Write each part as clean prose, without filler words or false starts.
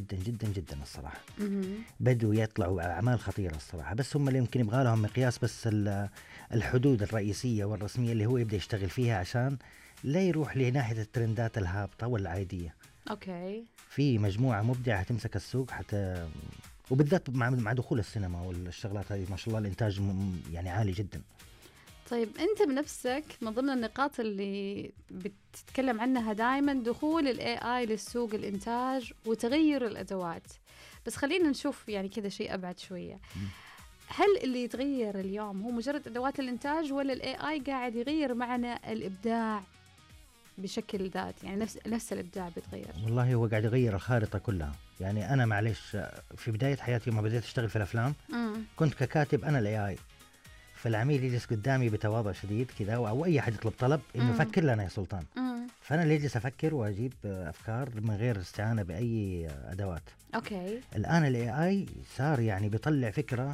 جدا جدا جدا الصراحة. مهم. بدوا يطلعوا أعمال خطيرة الصراحة، بس هم اللي يمكن يبغى لهم مقياس بس الحدود الرئيسية والرسمية اللي هو يبدأ يشتغل فيها عشان لا يروح لناحية الترندات الهابطة والعادية. اوكي. في مجموعة مبدعة هتمسك السوق حتى، وبالذات مع دخول السينما والشغلات هذه ما شاء الله الإنتاج يعني عالي جدا. طيب أنت بنفسك من ضمن النقاط اللي بتتكلم عنها دائما دخول ال AI للسوق الإنتاج وتغير الأدوات، بس خلينا نشوف يعني كذا شيء أبعد شوية. هل اللي يتغير اليوم هو مجرد أدوات الإنتاج، ولا ال AI قاعد يغير معنا الإبداع بشكل ذات؟ يعني نفس الإبداع بيتغير. والله هو قاعد يغير الخارطة كلها. يعني أنا معلش في بداية حياتي يوم بديت أشتغل في الأفلام كنت ككاتب أنا ال AI، فالعميل يجلس قدامي بتواضع شديد كذا، أو أي أحد يطلب طلب إنه فكر لنا يا سلطان. فأنا اللي أجلس أفكر وأجيب أفكار من غير استعانة بأي أدوات. أوكي. الآن ال AI صار يعني بيطلع فكرة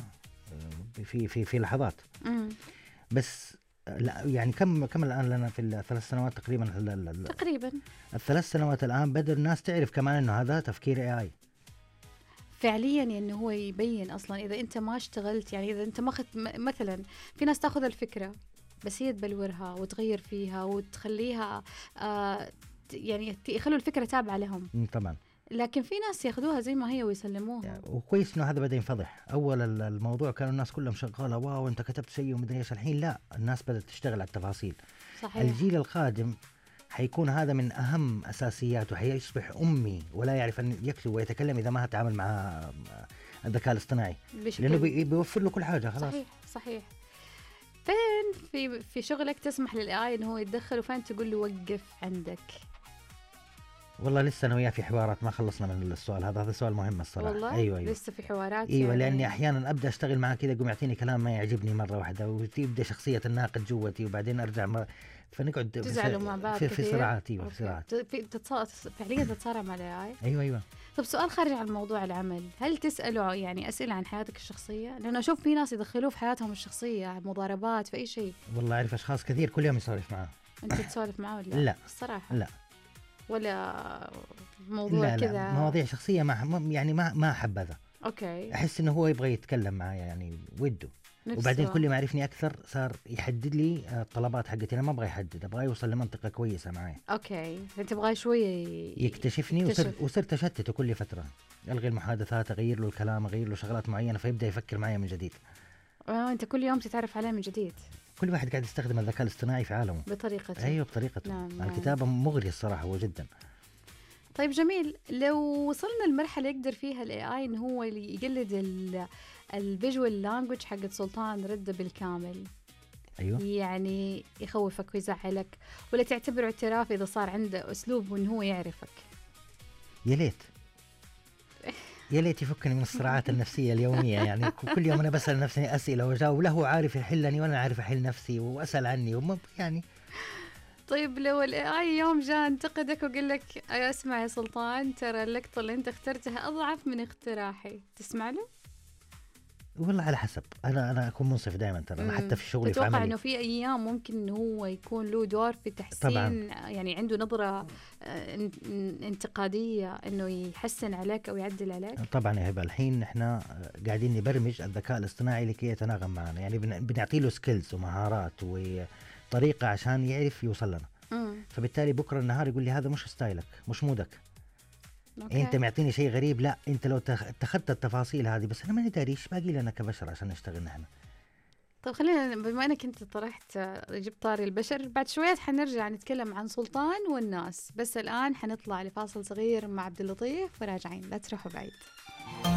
في لحظات. بس لا يعني كم الآن لنا في الثلاث سنوات تقريبا. تقريبا الثلاث سنوات الآن بدأ الناس تعرف كمان إنه هذا تفكير AI فعليا، انه هو يبين اصلا اذا انت ما اشتغلت. يعني اذا انت ما اخذت مثلا، في ناس تاخذ الفكره بس هي تبلورها وتغير فيها وتخليها يعني يخلوا الفكره تابعه لهم. طبعا. لكن في ناس ياخذوها زي ما هي ويسلموها. وكويس انه هذا بدا ينفضح. اول الموضوع كانوا الناس كلهم شغاله واو انت كتبت شيء ومدري ايش. الحين لا، الناس بدات تشتغل على التفاصيل. صحيح. الجيل القادم حيكون هذا من اهم اساسياته، حيصبح امي ولا يعرف ان يكتب ويتكلم اذا ما تعامل مع الذكاء الاصطناعي، لانه بيوفر له كل حاجه خلاص. صحيح. فين في شغلك تسمح للاي انه هو يتدخل، وفين تقول له وقف عندك؟ والله لسه انا وياه في حوارات، ما خلصنا من السؤال هذا سؤال مهم الصراحه. والله أيوة. لسه في حوارات. ايوه يعني لاني احيانا ابدا اشتغل معاه كذا يقوم يعطيني كلام ما يعجبني مره واحده وتبدا شخصيه الناقد جوتي، وبعدين ارجع فنقعد تزعلوا مع بعض في صراعات. ايوه في صراعات فعليا تتصارع مع الاي. ايوه. طب سؤال خارج عن موضوع العمل، هل تسأله يعني أسئلة عن حياتك الشخصية؟ لأنه أشوف في ناس يدخلوه في حياتهم الشخصية، مضاربات في أي شيء. والله أعرف أشخاص كثير كل يوم يسولف معاه. أنت تسولف معاه ولا لا؟ الصراحة لا. ولا موضوع كذا؟ لا مواضيع شخصية ما أحب هذا. أوكي. أحس إنه هو يبغى يتكلم معايا يعني وده. وبعدين كل ما عرفني أكثر صار يحدد لي الطلبات حقتي. أنا ما أبغى يحدد، أبغى يوصل لمنطقة كويسة معايا. أوكي. أنت تبغى شوية يكتشفني وصرت أشتته كل فترة، ألغي المحادثات، أغير له الكلام، أغير له شغلات معينة، فيبدأ يفكر معايا من جديد. أنت كل يوم تتعرف عليه من جديد. كل واحد قاعد يستخدم الذكاء الاصطناعي في عالمه بطريقته. أيوه بطريقته. نعم. الكتابة مغرية الصراحة هو جدا. طيب جميل. لو وصلنا لمرحلة يقدر فيها الاي اي انه هو يقلد الفيجوال لانجوج حقت سلطان ردة بالكامل، ايوه يعني يخوفك ويزعلك، ولا تعتبره اعتراف اذا صار عنده اسلوب انه هو يعرفك؟ يا ليت يا ليت يفكني من الصراعات النفسية اليومية. يعني كل يوم أنا بسأل نفسي أسئلة وأجاوب له، عارف يحلني وأنا عارف أحل نفسي وأسأل عني يعني. طيب لو الاي اي يوم جاء انتقدك وقال لك اسمع يا سلطان ترى اللقطة اللي انت اخترتها اضعف من اقتراحي، تسمع له؟ والله على حسب. انا اكون منصف دائما ترى. انا حتى في شغلي في عملي اتوقع انه في ايام ممكن انه هو يكون له دور في تحسين طبعاً. يعني عنده نظرة انتقادية انه يحسن عليك او يعدل عليك. طبعا يا هبه. الحين احنا قاعدين نبرمج الذكاء الاصطناعي لكي يتناغم معنا، يعني بنعطي له سكيلز ومهارات وطريقة عشان يعرف يوصل لنا. فبالتالي بكره النهار يقول لي هذا مش ستايلك، مش مودك. أوكي. انت معطيني شيء غريب. لا انت لو اتخذت التفاصيل هذه، بس انا ماني داري ايش باقي لنا كبشر عشان نشتغل نحن. طيب خلينا بما انك انت طرحت جبت طاري البشر، بعد شوية حنرجع نتكلم عن سلطان والناس، بس الان حنطلع لفاصل صغير مع عبد اللطيف وراجعين، لا تروحوا بعيد.